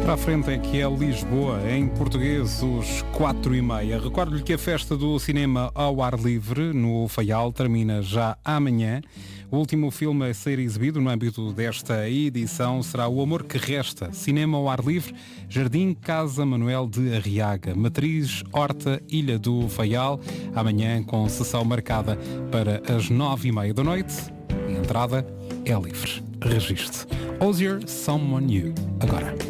Para a frente é que é Lisboa, em português, os 4h30. Recordo-lhe que a festa do cinema ao ar livre, no Faial, termina já amanhã. O último filme a ser exibido no âmbito desta edição será O Amor que Resta, cinema ao ar livre, Jardim Casa Manuel de Arriaga, Matriz, Horta, Ilha do Faial, amanhã com sessão marcada para as 9h30 da noite. A entrada é livre. Registe. Osier, Someone New. Agora.